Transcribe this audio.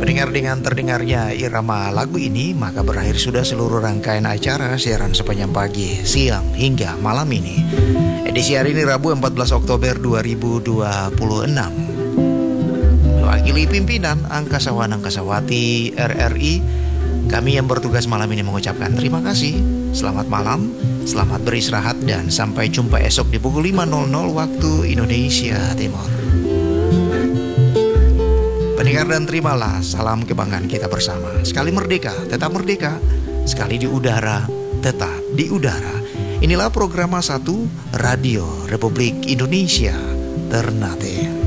Pendengar, dengan terdengarnya irama lagu ini, maka berakhir sudah seluruh rangkaian acara siaran sepanjang pagi, siang, hingga malam ini. Edisi hari ini Rabu 14 Oktober 2026. Mewakili pimpinan Angkasawan Angkasawati RRI, kami yang bertugas malam ini mengucapkan terima kasih. Selamat malam, selamat beristirahat, dan sampai jumpa esok di pukul 5.00 waktu Indonesia Timur. Pendengar, dan terimalah salam kebanggaan kita bersama. Sekali merdeka, tetap merdeka. Sekali di udara, tetap di udara. Inilah program 1 Radio Republik Indonesia Ternate.